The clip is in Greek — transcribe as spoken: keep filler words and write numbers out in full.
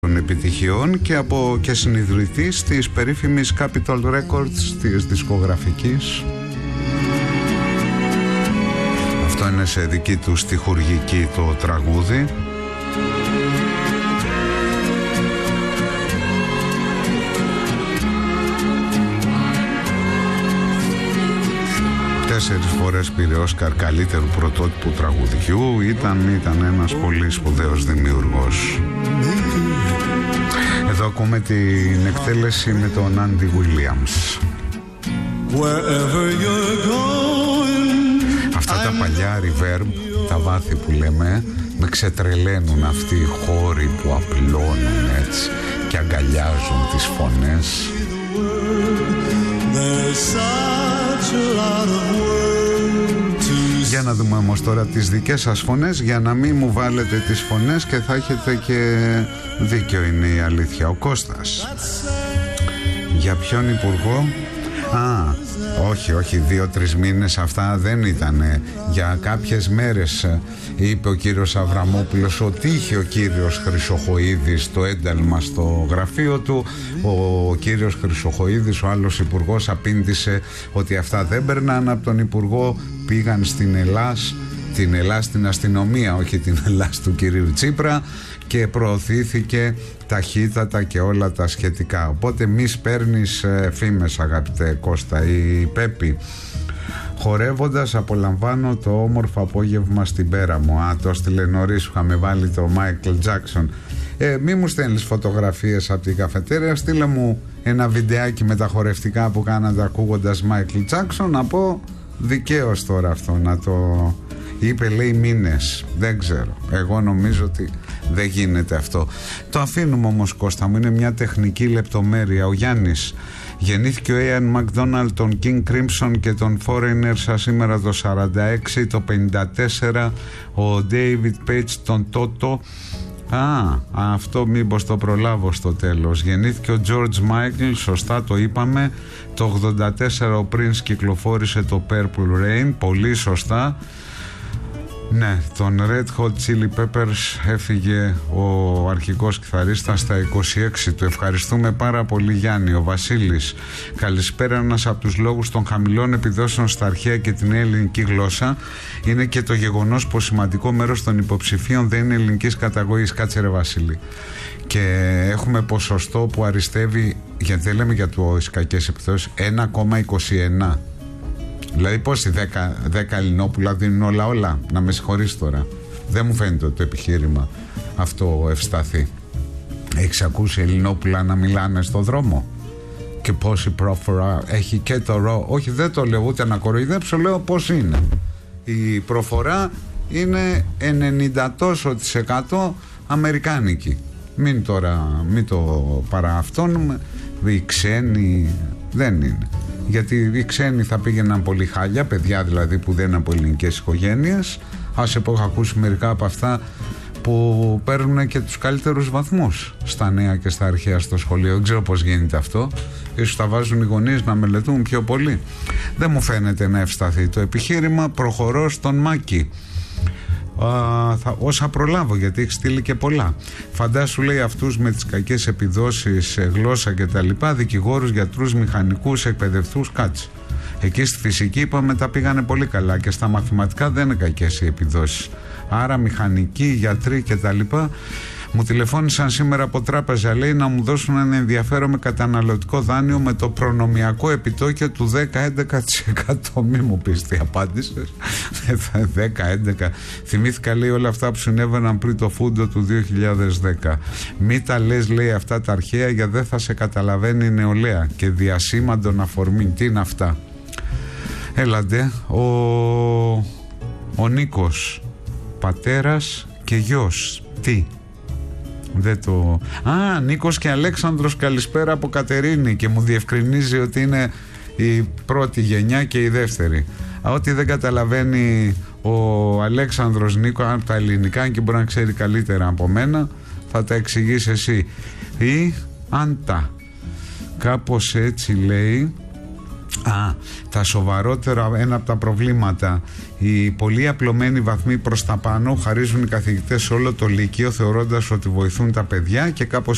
των επιτυχιών και από και συνειδητής της περίφημης Capitol Records, της δισκογραφικής. Αυτό είναι σε δική του στιχουργική το τραγούδι. Τέσσερις φορές πήρε Όσκαρ καλύτερου πρωτότυπου τραγουδιού. Ήταν, ήταν ένας πολύ σπουδαίος δημιουργός. Εδώ ακούμε την εκτέλεση με τον Άντι Βίλιαμς. Αυτά τα παλιά reverb, τα βάθη που λέμε, με ξετρελαίνουν αυτοί οι χώροι που απλώνουν έτσι και αγκαλιάζουν τις φωνές. Για να δούμε όμως τώρα τις δικές σας φωνές, για να μην μου βάλετε τις φωνές και θα έχετε και δίκιο, είναι η αλήθεια. Ο Κώστας. Για ποιον υπουργό? Α, όχι, όχι, δύο-τρεις μήνες αυτά δεν ήτανε. Για κάποιες μέρες είπε ο κύριος Αβραμόπουλος ότι είχε ο κύριος Χρυσοχοΐδης το ένταλμα στο γραφείο του. Ο κύριος Χρυσοχοΐδης, ο άλλος υπουργός, απήντησε ότι αυτά δεν περνάνε από τον υπουργό. Πήγαν στην Ελλάς, την Ελλάς στην αστυνομία, όχι την Ελλάς του κυρίου Τσίπρα, και προωθήθηκε ταχύτατα και όλα τα σχετικά. Οπότε μη παίρνεις φήμες, αγαπητέ Κώστα. Η Πέπη. Χορεύοντας απολαμβάνω το όμορφο απόγευμα στην πέρα μου. Α, το έστειλε νωρίς, είχαμε βάλει το Μάικλ Τζάκσον. Ε, μη μου στέλνεις φωτογραφίες από την καφετέρια, στείλε μου ένα βιντεάκι με τα χορευτικά που κάνατε ακούγοντας Μάικλ Τζάκσον. Να πω δικαίως τώρα αυτό, να το... Είπε, λέει, μήνες. Δεν ξέρω. Εγώ νομίζω ότι δεν γίνεται αυτό. Το αφήνουμε όμως, Κώστα μου, είναι μια τεχνική λεπτομέρεια. Ο Γιάννης. Γεννήθηκε ο Ian Μακδόναλντ, τον King Crimson και τον Foreigners σήμερα το σαράντα έξι, το πενήντα τέσσερα ο David Page τον Toto. Α, αυτό μήπως το προλάβω στο τέλος. Γεννήθηκε ο George Michael, σωστά το είπαμε. Το ογδόντα τέσσερα ο Prince κυκλοφόρησε το Purple Rain, πολύ σωστά. Ναι, τον Red Hot Chili Peppers έφυγε ο αρχικός κιθαρίστας στα είκοσι έξι του. Ευχαριστούμε πάρα πολύ, Γιάννη. Ο Βασίλης. Καλησπέρα. Ένας από τους λόγους των χαμηλών επιδόσεων στα αρχαία και την ελληνική γλώσσα είναι και το γεγονός πως σημαντικό μέρος των υποψηφίων δεν είναι ελληνικής καταγωγής. Κάτσε ρε Βασίλη. Και έχουμε ποσοστό που αριστεύει, γιατί δεν λέμε για τις κακές επιδόσεις, ένα κόμμα είκοσι εννέα. Δηλαδή πόσοι δέκα, δέκα Ελληνόπουλα δίνουν όλα όλα. Να με συγχωρείς τώρα. Δεν μου φαίνεται το επιχείρημα αυτό ευσταθή. Έχεις ακούσει Ελληνόπουλα να μιλάνε στο δρόμο? Και πόση προφορά έχει και το ρο? Όχι, δεν το λέω ούτε να κοροϊδέψω, λέω πώς είναι. Η προφορά είναι ενενήντα τόσο της εκατό αμερικάνικη. Μην τώρα, μην το παρααυτώνουμε. Οι ξένοι δεν είναι. Γιατί οι ξένοι θα πήγαιναν πολύ χάλια, παιδιά δηλαδή που δεν είναι από ελληνικές οικογένειες. Άσε που έχω ακούσει μερικά από αυτά που παίρνουν και τους καλύτερους βαθμούς στα νέα και στα αρχαία στο σχολείο. Δεν ξέρω πώς γίνεται αυτό. Ίσως τα βάζουν οι γονείς να μελετούν πιο πολύ. Δεν μου φαίνεται να ευσταθεί το επιχείρημα. Προχωρώ στον Μάκη. Α, θα, όσα προλάβω, γιατί έχει στείλει και πολλά. Φαντάσου, λέει, αυτούς με τις κακές επιδόσεις σε γλώσσα και τα λοιπά, δικηγόρους, γιατρούς, μηχανικούς, εκπαιδευτούς, κάτσε. Εκεί στη φυσική είπαμε τα πήγανε πολύ καλά και στα μαθηματικά δεν είναι κακές οι επιδόσεις. Άρα μηχανικοί, γιατροί και τα λοιπά. Μου τηλεφώνησαν σήμερα από τράπεζα, λέει, να μου δώσουν ένα ενδιαφέρον με καταναλωτικό δάνειο με το προνομιακό επιτόκιο του δέκα με έντεκα τοις εκατό. Μη μου πεις τι απάντησες. δέκα με έντεκα. Θυμήθηκα, λέει, όλα αυτά που συνέβαιναν πριν το φούντο του δύο χιλιάδες δέκα. Μη τα λες, λέει, αυτά τα αρχαία, γιατί δεν θα σε καταλαβαίνει η νεολαία. Και διασήμαντον αφορμή. Τι είναι αυτά? Έλαντε. Ο, ο Νίκος. Πατέρας και γιος. Τι? Δεν το... Α, Νίκος και Αλέξανδρος, καλησπέρα από Κατερίνη, και μου διευκρινίζει ότι είναι η πρώτη γενιά και η δεύτερη. Ό,τι δεν καταλαβαίνει ο Αλέξανδρος Νίκο από τα ελληνικά, και μπορεί να ξέρει καλύτερα από μένα, θα τα εξηγείς εσύ. Ή Άντα, κάπως έτσι λέει. Α, τα σοβαρότερα, ένα από τα προβλήματα, οι πολύ απλωμένοι βαθμοί προς τα πάνω χαρίζουν οι καθηγητές σε όλο το λύκειο, θεωρώντας ότι βοηθούν τα παιδιά, και κάπως